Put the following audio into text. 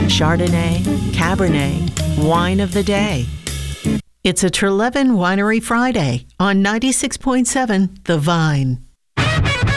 Chardonnay, Cabernet, Wine of the Day. It's a Trelevin Winery Friday on 96.7 The Vine.